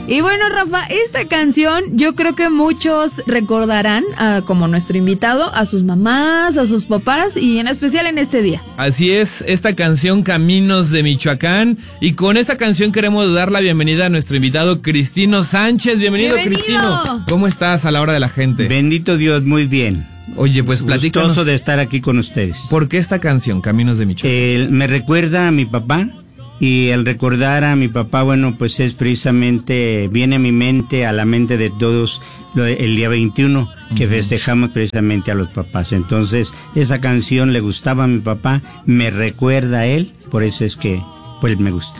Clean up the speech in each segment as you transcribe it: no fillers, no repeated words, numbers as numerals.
Y bueno, Rafa, esta canción yo creo que muchos recordarán, como nuestro invitado, a sus mamás, a sus papás y en especial en este día. Así es, esta canción Caminos de Michoacán, y con esta canción queremos dar la bienvenida a nuestro invitado Cristino Sánchez. Bienvenido. Cristino. ¿Cómo estás a la hora de la gente? Bendito Dios, muy bien. Oye, pues platícanos. Gustoso de estar aquí con ustedes. ¿Por qué esta canción, Caminos de Michoacán? Me recuerda a mi papá. Y el recordar a mi papá, bueno, pues es precisamente, viene a mi mente, a la mente de todos, el día 21, que festejamos precisamente a los papás. Entonces, esa canción le gustaba a mi papá, me recuerda a él, por eso es que, pues, me gusta.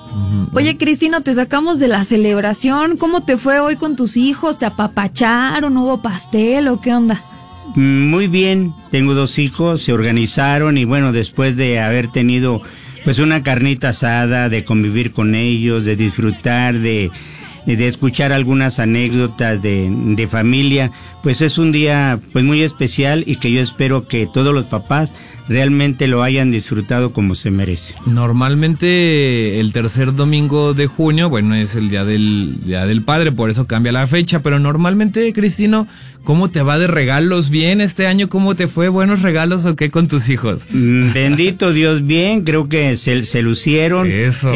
Oye, Cristino, te sacamos de la celebración. ¿Cómo te fue hoy con tus hijos? ¿Te apapacharon? ¿Hubo pastel o qué onda? Muy bien, tengo 2 hijos, se organizaron y bueno, después de haber tenido pues una carnita asada, de convivir con ellos, de disfrutar, de escuchar algunas anécdotas de familia, pues es un día pues muy especial y que yo espero que todos los papás realmente lo hayan disfrutado como se merece. Normalmente el tercer domingo de junio, bueno, es el día del padre, por eso cambia la fecha, pero normalmente, Cristino, ¿cómo te va de regalos? ¿Bien este año? ¿Cómo te fue? ¿Buenos regalos o qué con tus hijos? Bendito Dios, bien, creo que se lucieron. Eso.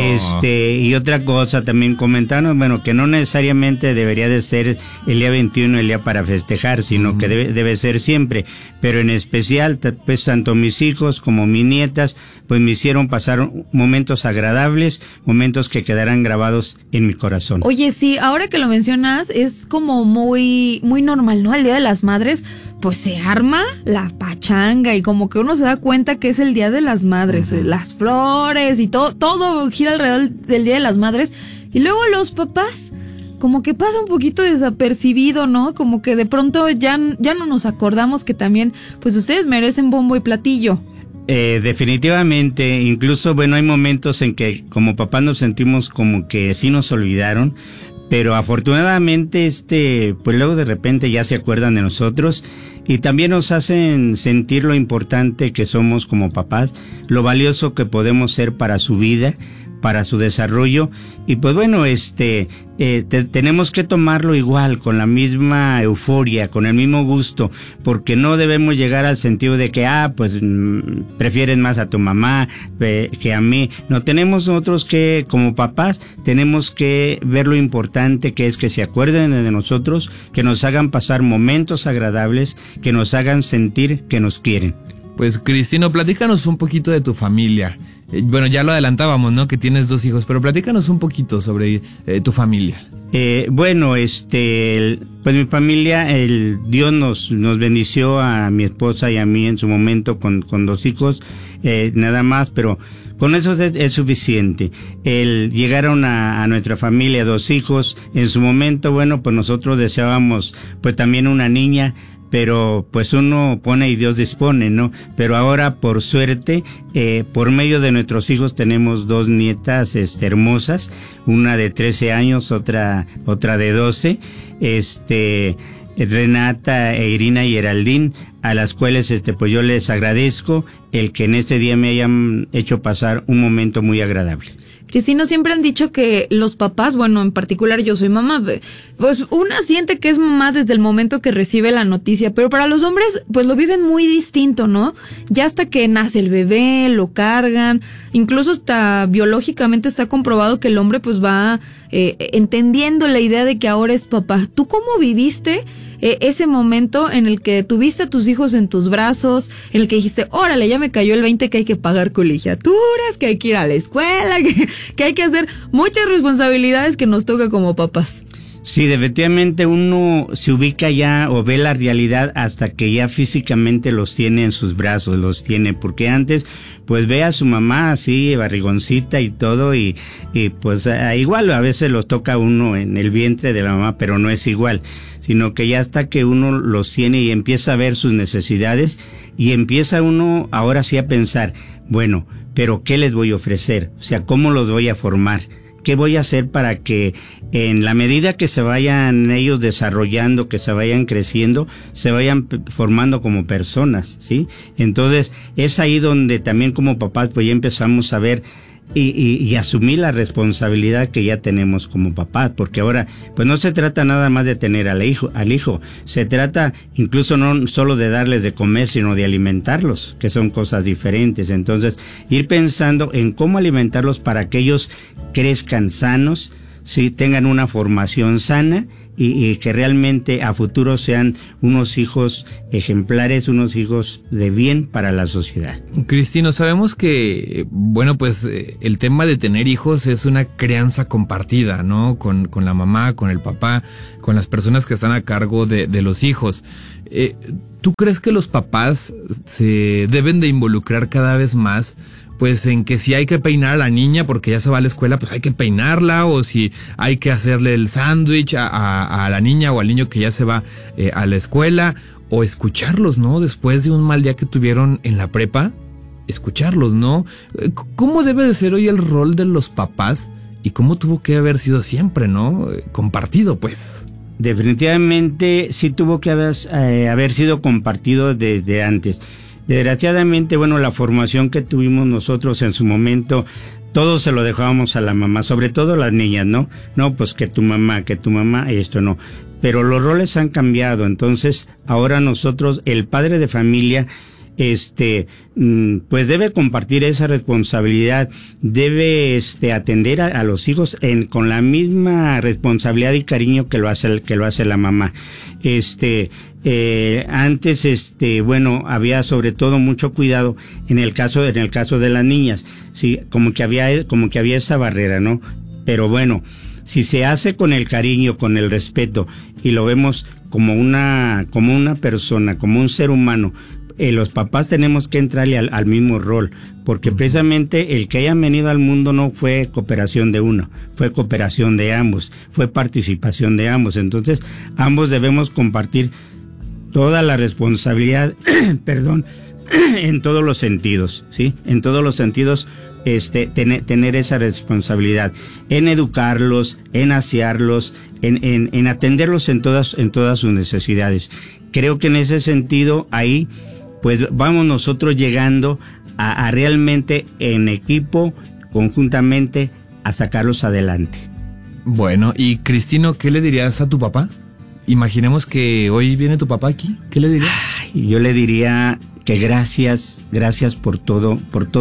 Y otra cosa también comentaron, bueno, que no necesariamente debería de ser el día 21 el día para festejar, sino que debe ser siempre, pero en especial, pues tanto mis hijos como mis nietas, pues me hicieron pasar momentos agradables, momentos que quedarán grabados en mi corazón. Oye, sí, ahora que lo mencionas, es como muy, muy normal, ¿no? El Día de las Madres, pues se arma la pachanga y como que uno se da cuenta que es el Día de las Madres, las flores y todo gira alrededor del Día de las Madres. Y luego los papás, como que pasa un poquito desapercibido, ¿no? Como que de pronto ya no nos acordamos que también, pues ustedes merecen bombo y platillo. Definitivamente, incluso, bueno, hay momentos en que como papás nos sentimos como que sí nos olvidaron, pero afortunadamente, pues luego de repente ya se acuerdan de nosotros y también nos hacen sentir lo importante que somos como papás, lo valioso que podemos ser para su vida, para su desarrollo, y pues bueno, tenemos que tomarlo igual, con la misma euforia, con el mismo gusto, porque no debemos llegar al sentido de que, pues prefieren más a tu mamá que a mí. No, tenemos nosotros que, como papás, tenemos que ver lo importante que es que se acuerden de nosotros, que nos hagan pasar momentos agradables, que nos hagan sentir que nos quieren. Pues, Cristino, platícanos un poquito de tu familia. Bueno, ya lo adelantábamos, ¿no? Que tienes 2 hijos, pero platícanos un poquito sobre tu familia. Bueno, pues mi familia, Dios nos bendició a mi esposa y a mí en su momento con 2 hijos, nada más, pero con eso es suficiente. Llegaron a nuestra familia 2 hijos, en su momento, bueno, pues nosotros deseábamos pues también una niña, pero pues uno pone y Dios dispone, ¿no? Pero ahora, por suerte, por medio de nuestros hijos tenemos 2 nietas hermosas, una de 13 años, otra de 12, Renata, Irina y Heraldín, a las cuales pues yo les agradezco el que en este día me hayan hecho pasar un momento muy agradable. Cristino, siempre han dicho que los papás, bueno, en particular yo soy mamá, pues una siente que es mamá desde el momento que recibe la noticia, pero para los hombres pues lo viven muy distinto, ¿no? Ya hasta que nace el bebé, lo cargan, incluso hasta biológicamente está comprobado que el hombre pues va entendiendo la idea de que ahora es papá. ¿Tú cómo viviste ese momento en el que tuviste a tus hijos en tus brazos, en el que dijiste, órale, ya me cayó el 20 que hay que pagar colegiaturas, que hay que ir a la escuela, que hay que hacer muchas responsabilidades que nos toca como papás? Sí, definitivamente uno se ubica ya o ve la realidad hasta que ya físicamente los tiene en sus brazos, porque antes pues ve a su mamá así, barrigoncita y todo, y pues igual a veces los toca uno en el vientre de la mamá, pero no es igual, sino que ya hasta que uno los tiene y empieza a ver sus necesidades y empieza uno ahora sí a pensar, bueno, pero ¿qué les voy a ofrecer? O sea, ¿cómo los voy a formar? ¿Qué voy a hacer para que en la medida que se vayan ellos desarrollando, que se vayan creciendo, se vayan formando como personas, ¿sí? Entonces, es ahí donde también como papás pues ya empezamos a ver y asumir la responsabilidad que ya tenemos como papás, porque ahora pues no se trata nada más de tener al hijo, se trata incluso no solo de darles de comer, sino de alimentarlos, que son cosas diferentes. Entonces, ir pensando en cómo alimentarlos para que ellos crezcan sanos, sí, tengan una formación sana y que realmente a futuro sean unos hijos ejemplares, unos hijos de bien para la sociedad. Cristino, sabemos que, bueno, pues el tema de tener hijos es una crianza compartida, ¿no? Con la mamá, con el papá, con las personas que están a cargo de los hijos. ¿Tú crees que los papás se deben de involucrar cada vez más? Pues en que si hay que peinar a la niña porque ya se va a la escuela, pues hay que peinarla, o si hay que hacerle el sándwich a la niña o al niño que ya se va a la escuela, o escucharlos, ¿no? Después de un mal día que tuvieron en la prepa, escucharlos, ¿no? ¿Cómo debe de ser hoy el rol de los papás y cómo tuvo que haber sido siempre, ¿no? Compartido, pues. Definitivamente sí tuvo que haber sido compartido desde antes. Desgraciadamente, bueno, la formación que tuvimos nosotros en su momento, todo se lo dejábamos a la mamá, sobre todo las niñas, ¿no? No, pues que tu mamá, esto no. Pero los roles han cambiado, entonces ahora nosotros, el padre de familia, pues debe compartir esa responsabilidad, debe atender a los hijos con la misma responsabilidad y cariño que lo hace la mamá. Antes, bueno, había sobre todo mucho cuidado en el caso de las niñas, sí, como que había esa barrera, ¿no? Pero bueno, si se hace con el cariño, con el respeto, y lo vemos como una persona, como un ser humano, los papás tenemos que entrarle al mismo rol, porque precisamente el que hayan venido al mundo no fue cooperación de uno, fue cooperación de ambos, fue participación de ambos. Entonces, ambos debemos compartir toda la responsabilidad, en todos los sentidos, ¿sí? En todos los sentidos, tener esa responsabilidad, en educarlos, en asearlos, en atenderlos en todas sus necesidades. Creo que en ese sentido, ahí, pues vamos nosotros llegando a realmente en equipo, conjuntamente, a sacarlos adelante. Bueno, y Cristino, ¿qué le dirías a tu papá? Imaginemos que hoy viene tu papá aquí, ¿qué le dirías? Yo le diría que gracias por todo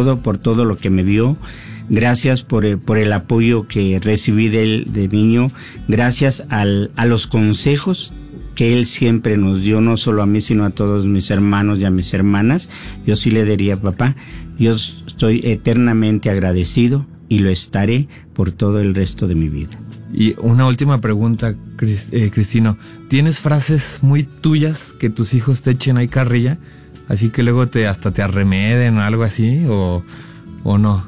lo que me dio. Gracias por el apoyo que recibí de niño. Gracias a los consejos que él siempre nos dio, no solo a mí, sino a todos mis hermanos y a mis hermanas. Yo sí le diría, papá, yo estoy eternamente agradecido y lo estaré por todo el resto de mi vida. Y una última pregunta, Cristino. ¿Tienes frases muy tuyas que tus hijos te echen ahí carrilla? Así que luego hasta te arremeden o algo así, ¿o no?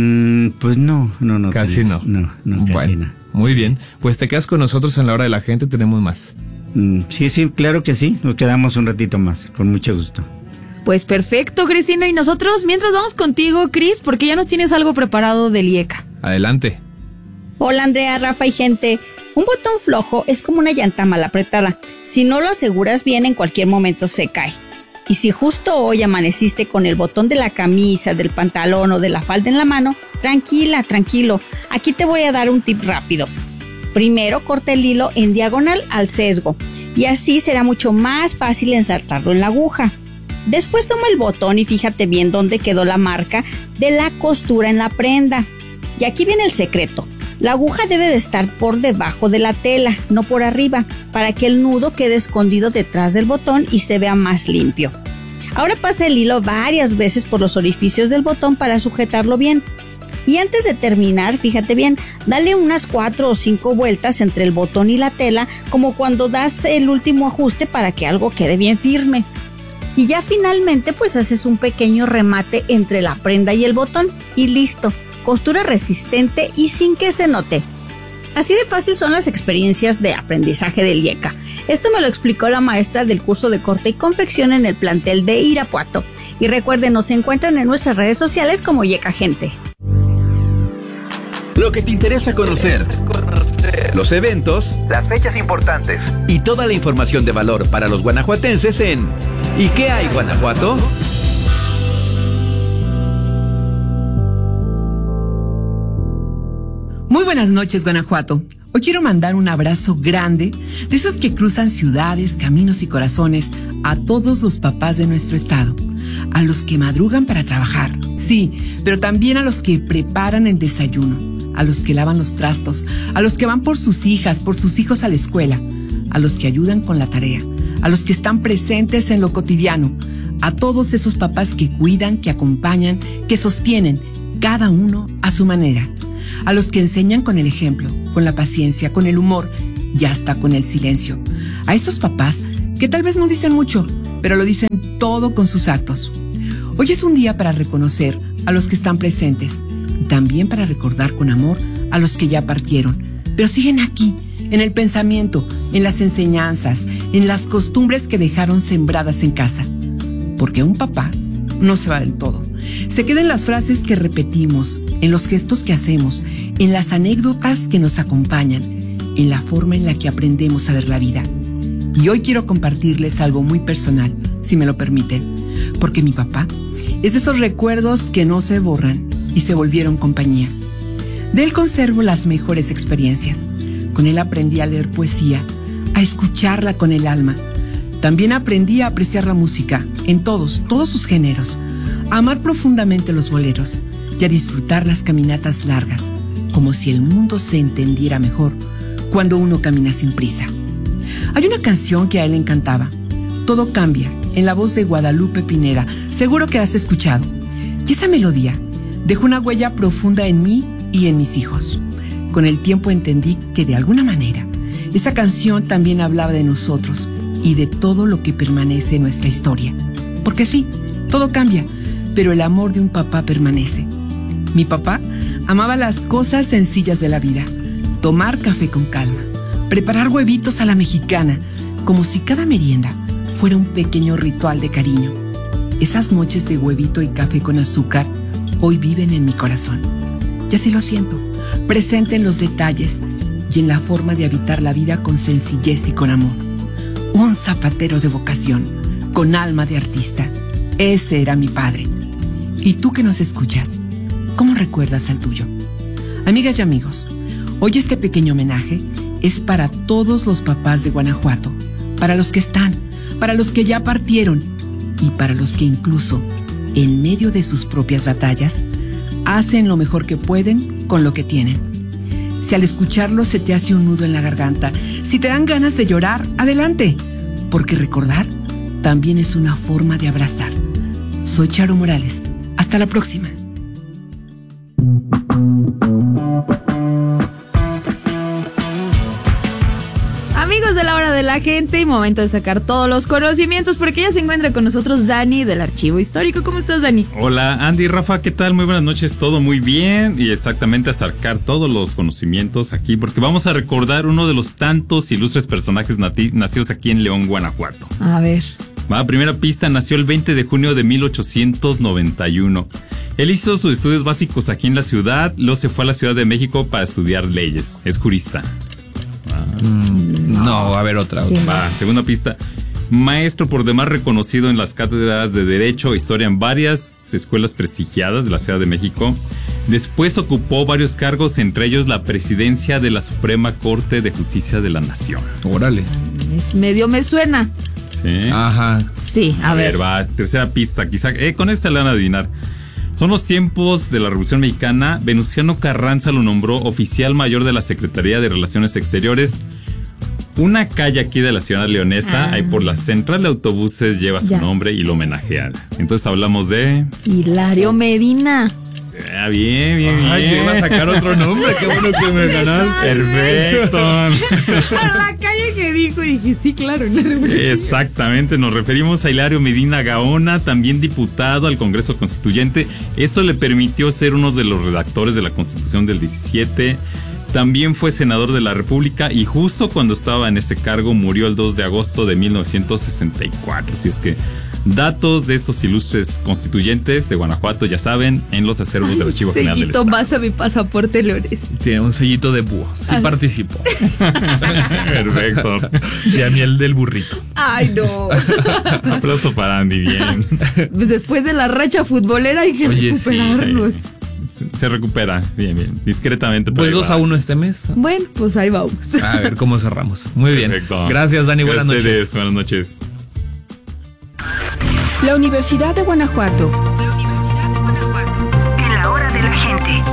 Pues no. Casi no. No, casi bueno, no. Muy bien. Pues te quedas con nosotros en la hora de la gente, tenemos más. Sí, claro que sí. Nos quedamos un ratito más, con mucho gusto. Pues perfecto, Cristino. Y nosotros, mientras vamos contigo, Cris, porque ya nos tienes algo preparado del IECA. Adelante. Hola, Andrea, Rafa y gente. Un botón flojo es como una llanta mal apretada. Si no lo aseguras bien, en cualquier momento se cae. Y si justo hoy amaneciste con el botón de la camisa, del pantalón o de la falda en la mano, tranquilo. Aquí te voy a dar un tip rápido. Primero, corta el hilo en diagonal al sesgo y así será mucho más fácil ensartarlo en la aguja. Después toma el botón y fíjate bien dónde quedó la marca de la costura en la prenda. Y aquí viene el secreto. La aguja debe de estar por debajo de la tela, no por arriba, para que el nudo quede escondido detrás del botón y se vea más limpio. Ahora pasa el hilo varias veces por los orificios del botón para sujetarlo bien. Y antes de terminar, fíjate bien, dale unas 4 o 5 vueltas entre el botón y la tela, como cuando das el último ajuste para que algo quede bien firme. Y ya finalmente pues haces un pequeño remate entre la prenda y el botón y listo. Costura resistente y sin que se note. Así de fácil son las experiencias de aprendizaje del IECA. Esto me lo explicó la maestra del curso de corte y confección en el plantel de Irapuato. Y recuerden, nos encuentran en nuestras redes sociales como IECA Gente. Lo que te interesa conocer, los eventos, las fechas importantes y toda la información de valor para los guanajuatenses en ¿Y qué hay, Guanajuato? Muy buenas noches, Guanajuato. Hoy quiero mandar un abrazo grande de esos que cruzan ciudades, caminos y corazones a todos los papás de nuestro estado. A los que madrugan para trabajar, sí, pero también a los que preparan el desayuno, a los que lavan los trastos, a los que van por sus hijas, por sus hijos a la escuela, a los que ayudan con la tarea, a los que están presentes en lo cotidiano, a todos esos papás que cuidan, que acompañan, que sostienen, cada uno a su manera. A los que enseñan con el ejemplo, con la paciencia, con el humor y hasta con el silencio. A esos papás que tal vez no dicen mucho, pero lo dicen todo con sus actos. Hoy es un día para reconocer a los que están presentes y también para recordar con amor a los que ya partieron, pero siguen aquí, en el pensamiento, en las enseñanzas, en las costumbres que dejaron sembradas en casa. Porque un papá no se va del todo. Se queda en las frases que repetimos, en los gestos que hacemos, en las anécdotas que nos acompañan, en la forma en la que aprendemos a ver la vida. Y hoy quiero compartirles algo muy personal, si me lo permiten, porque mi papá es de esos recuerdos que no se borran y se volvieron compañía. De él conservo las mejores experiencias. Con él aprendí a leer poesía, a escucharla con el alma. También aprendí a apreciar la música en todos sus géneros, a amar profundamente los boleros y a disfrutar las caminatas largas, como si el mundo se entendiera mejor cuando uno camina sin prisa. Hay una canción que a él le encantaba, Todo cambia, en la voz de Guadalupe Pineda, seguro que has escuchado. Y esa melodía dejó una huella profunda en mí y en mis hijos. Con el tiempo entendí que de alguna manera esa canción también hablaba de nosotros y de todo lo que permanece en nuestra historia. Porque sí, todo cambia, pero el amor de un papá permanece. Mi papá amaba las cosas sencillas de la vida. Tomar café con calma, preparar huevitos a la mexicana, como si cada merienda fuera un pequeño ritual de cariño. Esas noches de huevito y café con azúcar hoy viven en mi corazón. Y así lo siento, presente en los detalles y en la forma de habitar la vida con sencillez y con amor. Un zapatero de vocación, con alma de artista. Ese era mi padre. ¿Y tú que nos escuchas? ¿Cómo recuerdas al tuyo? Amigas y amigos, hoy este pequeño homenaje es para todos los papás de Guanajuato, para los que están, para los que ya partieron y para los que incluso, en medio de sus propias batallas, hacen lo mejor que pueden con lo que tienen. Si al escucharlo se te hace un nudo en la garganta, si te dan ganas de llorar, adelante, porque recordar también es una forma de abrazar. Soy Charo Morales. Hasta la próxima. Amigos de la hora de la gente, y momento de sacar todos los conocimientos, porque ya se encuentra con nosotros Dani del Archivo Histórico. ¿Cómo estás, Dani? Hola, Andy, Rafa, ¿qué tal? Muy buenas noches, todo muy bien, y exactamente a sacar todos los conocimientos aquí, porque vamos a recordar uno de los tantos ilustres personajes nacidos aquí en León, Guanajuato. A ver. Primera pista, nació el 20 de junio de 1891. Él hizo sus estudios básicos aquí en la ciudad, luego se fue a la Ciudad de México para estudiar leyes. Es jurista. No, a ver otra. Sí. Segunda pista. Maestro por demás reconocido en las cátedras de Derecho e Historia en varias escuelas prestigiadas de la Ciudad de México. Después ocupó varios cargos, entre ellos la presidencia de la Suprema Corte de Justicia de la Nación. Órale. Medio me suena. ¿Sí? Ajá. Sí, a ver. Va, tercera pista, quizá con esta le van a adivinar. Son los tiempos de la Revolución Mexicana. Venustiano Carranza lo nombró oficial mayor de la Secretaría de Relaciones Exteriores. Una calle aquí de la ciudad leonesa, ahí por la central de autobuses, lleva su nombre y lo homenajea. Entonces hablamos de... Hilario Medina. Bien. Ay, yo iba a sacar otro nombre, qué bueno que me ganaste. Perfecto. A la calle que dijo, y dije, sí, claro. Exactamente, nos referimos a Hilario Medina Gaona, también diputado al Congreso Constituyente. Esto le permitió ser uno de los redactores de la Constitución del 17. También fue senador de la República y justo cuando estaba en ese cargo murió el 2 de agosto de 1964. Así es que datos de estos ilustres constituyentes de Guanajuato, ya saben, en los acervos del Archivo General del Estado. Más a mi pasaporte leones. Tiene un sellito de búho. Sí participo. Perfecto. Y a mí el del burrito. Ay, no. Aplauso para Andy, bien. Pues después de la racha futbolera hay que recuperarnos. Sí. se recupera. Bien, discretamente. Pues 2-1 este mes. Bueno, pues ahí vamos. A ver cómo cerramos. Muy bien. Perfecto. Gracias, Dani. Buenas noches. Buenas noches. La Universidad de Guanajuato. En la hora de la gente.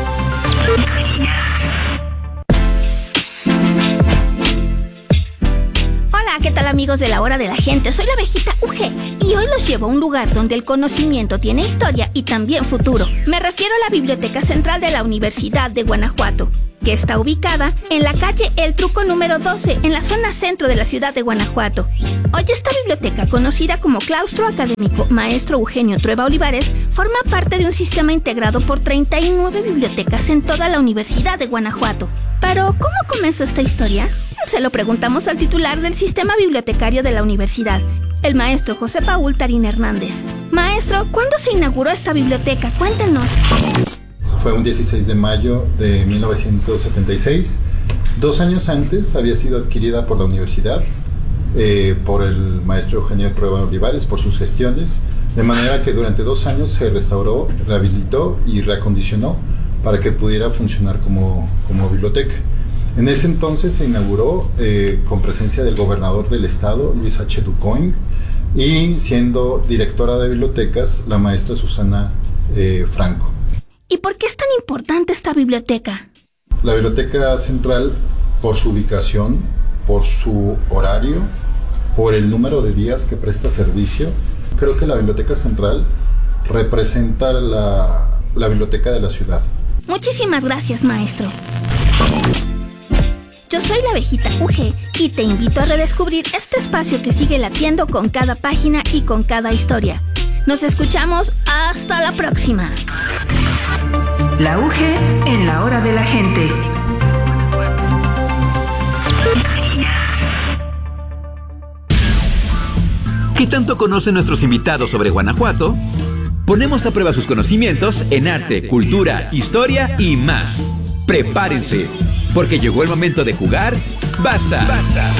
Hola, ¿qué tal amigos de la hora de la gente? Soy la abejita UG y hoy los llevo a un lugar donde el conocimiento tiene historia y también futuro. Me refiero a la Biblioteca Central de la Universidad de Guanajuato, que está ubicada en la calle El Truco número 12, en la zona centro de la ciudad de Guanajuato. Hoy esta biblioteca, conocida como Claustro Académico Maestro Eugenio Trueba Olivares, forma parte de un sistema integrado por 39 bibliotecas en toda la Universidad de Guanajuato. Pero, ¿cómo comenzó esta historia? Se lo preguntamos al titular del sistema bibliotecario de la universidad, el maestro José Paul Tarín Hernández. Maestro, ¿cuándo se inauguró esta biblioteca? Cuéntenos. Fue un 16 de mayo de 1976. 2 años antes había sido adquirida por la universidad, por el maestro Eugenio Trueba Olivares, por sus gestiones, de manera que durante 2 años se restauró, rehabilitó y reacondicionó para que pudiera funcionar como biblioteca. En ese entonces se inauguró con presencia del gobernador del estado, Luis H. Ducoing, y siendo directora de bibliotecas, la maestra Susana Franco. ¿Y por qué es tan importante esta biblioteca? La Biblioteca Central, por su ubicación, por su horario, por el número de días que presta servicio, creo que la Biblioteca Central representa la biblioteca de la ciudad. Muchísimas gracias, maestro. Yo soy la abejita UG y te invito a redescubrir este espacio que sigue latiendo con cada página y con cada historia. Nos escuchamos hasta la próxima. La UG en la hora de la gente. ¿Qué tanto conocen nuestros invitados sobre Guanajuato? Ponemos a prueba sus conocimientos en arte, cultura, historia y más. Prepárense, porque llegó el momento de jugar. ¡Basta! ¡Basta!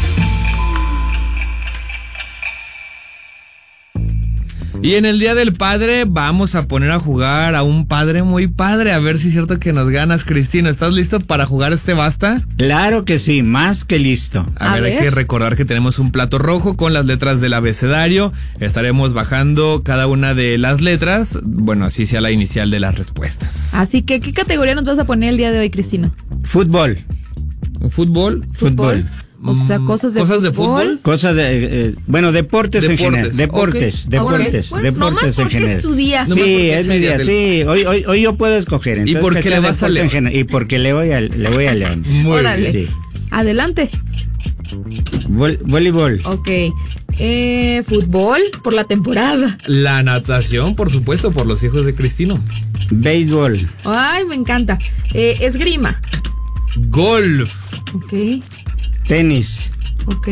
Y en el Día del Padre vamos a poner a jugar a un padre muy padre. A ver si es cierto que nos ganas, Cristino. ¿Estás listo para jugar este basta? Claro que sí, más que listo. A ver, hay que recordar que tenemos un plato rojo con las letras del abecedario. Estaremos bajando cada una de las letras, bueno, así sea la inicial de las respuestas. Así que, ¿qué categoría nos vas a poner el día de hoy, Cristino? Fútbol. ¿Fútbol? Fútbol. O sea, cosas de fútbol. Cosas de, bueno, deportes en general. Deportes, okay. Deportes, bueno, deportes en general. Es tu día. Sí, es mi día, sí. Hoy yo puedo escoger. ¿Y por qué le vas a León? Y porque le voy a León. Muy Órale. bien. Sí. Adelante. Voleibol. Ok. Fútbol por la temporada. La natación, por supuesto, por los hijos de Cristino. Béisbol. Ay, me encanta. Esgrima. Golf. Ok. Tenis. Ok.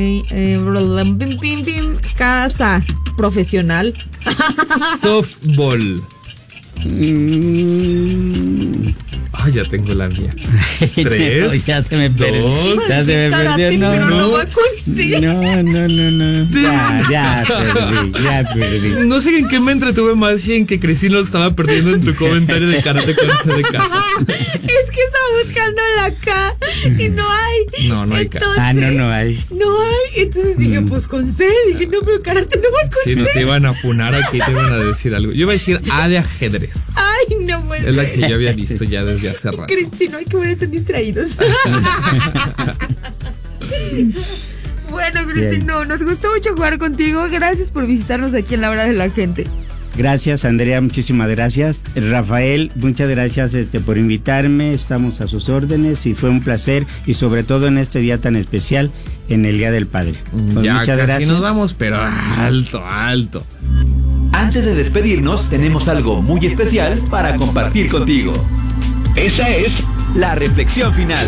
Casa profesional. Softball. Ay, ya tengo la mía. 3. No, ya se me perdió. 2. Ya se me perdió. No, pero no va a conseguir. No. Ya perdí. No sé en qué me entretuve más y en que Cristino estaba perdiendo en tu comentario de karate con de casa. Es que estaba buscando la K y no hay. No hay K. Entonces, no hay. No hay. Entonces dije, pues con C. Dije, no, pero karate no va con Si C. no te iban a funar aquí, te iban a decir algo. Yo iba a decir A de ajedrez. Ay, no puede Es la ser. que yo había visto ya desde hace rato. Cristino, hay que ver, están distraídos. Bueno, Cristino, nos gustó mucho jugar contigo. Gracias por visitarnos aquí en la hora de la gente. Gracias, Andrea, muchísimas gracias. Rafael, muchas gracias por invitarme. Estamos a sus órdenes y fue un placer, y sobre todo en este día tan especial, en el Día del Padre. Pues ya muchas casi gracias. nos vamos, pero alto. Antes de despedirnos, tenemos algo muy especial para compartir contigo. Esta es la reflexión final.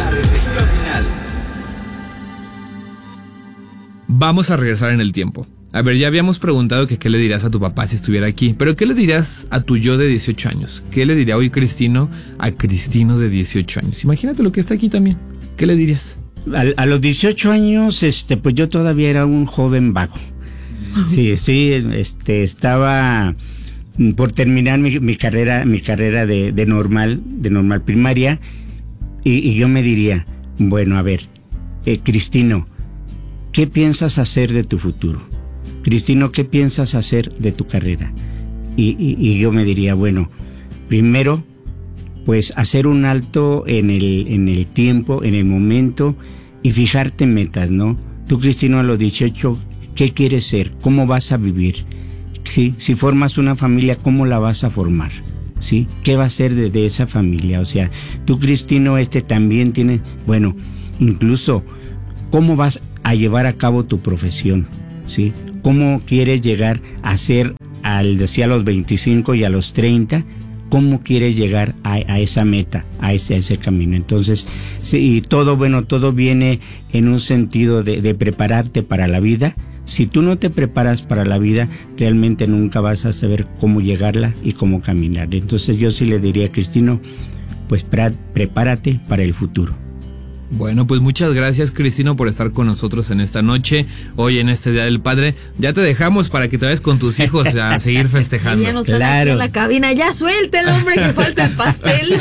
Vamos a regresar en el tiempo. A ver, ya habíamos preguntado que qué le dirías a tu papá si estuviera aquí, pero ¿qué le dirías a tu yo de 18 años? ¿Qué le diría hoy Cristino a Cristino de 18 años? Imagínate lo que está aquí también. ¿Qué le dirías? A los 18 años, pues yo todavía era un joven vago. Sí, estaba por terminar mi carrera de normal primaria, y yo me diría, bueno, a ver, Cristino, ¿qué piensas hacer de tu futuro? Cristino, ¿qué piensas hacer de tu carrera? Y yo me diría, bueno, primero, pues hacer un alto en el tiempo, en el momento, y fijarte metas, ¿no? Tú, Cristino, a los 18, ¿qué quieres ser? ¿Cómo vas a vivir? ¿Sí? Si formas una familia, ¿cómo la vas a formar? ¿Sí? ¿Qué va a ser de esa familia? O sea, tú, Cristino, también tiene, bueno, incluso, ¿cómo vas a llevar a cabo tu profesión? ¿Sí? ¿Cómo quieres llegar a ser, decía, a los 25 y a los 30? ¿Cómo quieres llegar a esa meta, a ese camino? Entonces, sí, y todo viene en un sentido de prepararte para la vida. Si tú no te preparas para la vida, realmente nunca vas a saber cómo llegarla y cómo caminar. Entonces yo sí le diría a Cristino, pues prepárate para el futuro. Bueno, pues muchas gracias, Cristino, por estar con nosotros en esta noche, hoy en este Día del Padre. Ya te dejamos para que te vayas con tus hijos a seguir festejando. Ya no están aquí en la cabina, ya suelta el hombre, que falta el pastel.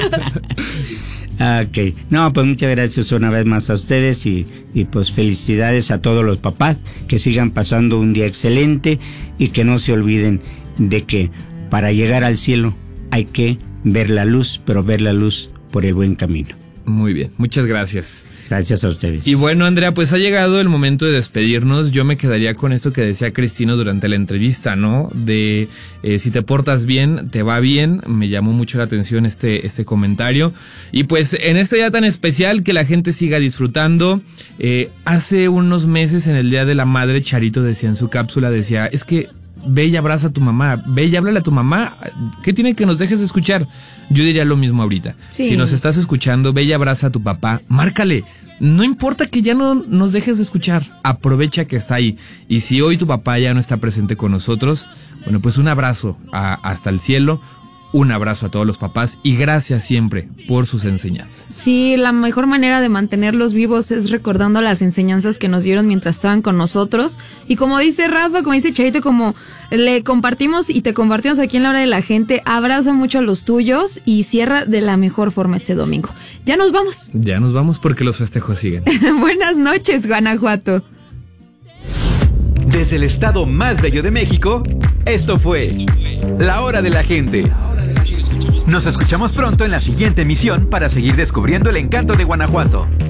Ok, no, pues muchas gracias una vez más a ustedes y pues felicidades a todos los papás, que sigan pasando un día excelente y que no se olviden de que para llegar al cielo hay que ver la luz, pero ver la luz por el buen camino. Muy bien, muchas gracias. Gracias a ustedes. Y bueno, Andrea, pues ha llegado el momento de despedirnos. Yo me quedaría con esto que decía Cristino durante la entrevista, ¿no? De si te portas bien, te va bien. Me llamó mucho la atención este comentario. Y pues en este día tan especial, que la gente siga disfrutando. Hace unos meses, en el Día de la Madre, Charito decía en su cápsula, decía, es que ve y abraza a tu mamá, ve y háblale a tu mamá. ¿Qué tiene que nos dejes de escuchar? Yo diría lo mismo ahorita. Sí. Si nos estás escuchando, ve y abraza a tu papá, márcale. No importa que ya no nos dejes de escuchar, aprovecha que está ahí. Y si hoy tu papá ya no está presente con nosotros, bueno, pues un abrazo hasta el cielo. Un abrazo a todos los papás y gracias siempre por sus enseñanzas. Sí, la mejor manera de mantenerlos vivos es recordando las enseñanzas que nos dieron mientras estaban con nosotros. Y como dice Rafa, como dice Charito, como le compartimos y te compartimos aquí en La Hora de la Gente, abraza mucho a los tuyos y cierra de la mejor forma este domingo. Ya nos vamos. Ya nos vamos porque los festejos siguen. Buenas noches, Guanajuato. Desde el estado más bello de México, esto fue La Hora de la Gente. Nos escuchamos pronto en la siguiente emisión para seguir descubriendo el encanto de Guanajuato.